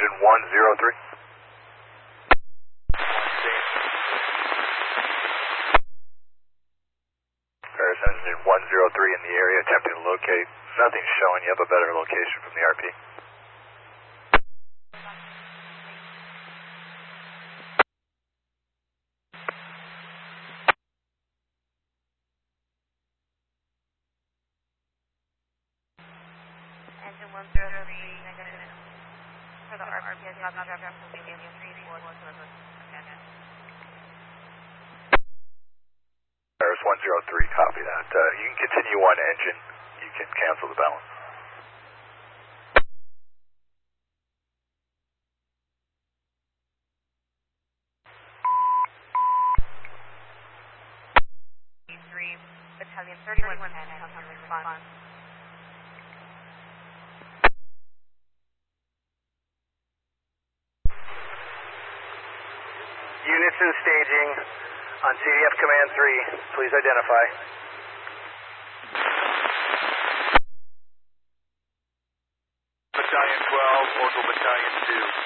Engine 103. Paris Engine 103 in the area, attempting to locate. Nothing's showing you up a better location from the RP. Engine 103, negative. For the RPS, not completely 341. Paris 103, copy that. You can continue one engine. You can cancel the balance. Battalion 3110, counter response. Units in staging on CDF Command 3. Please identify. Battalion 12, Orbital Battalion 2.